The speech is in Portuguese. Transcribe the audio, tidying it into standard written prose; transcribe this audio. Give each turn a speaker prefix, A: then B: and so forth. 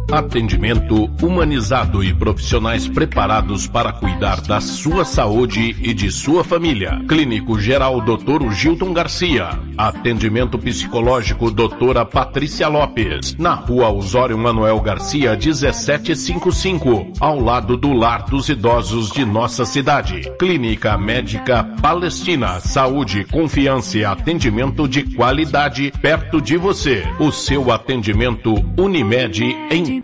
A: Atendimento humanizado e profissionais preparados para cuidar da sua saúde e de sua família. Clínico Geral Dr. Gilton Garcia. Atendimento psicológico Doutora Patrícia Lopes. Na Rua Osório Manuel Garcia, 1755, ao lado do Lar dos Idosos de nossa cidade. Clínica Médica Palestina. Saúde, confiança e atendimento de qualidade perto de você. O seu atendimento Unimed em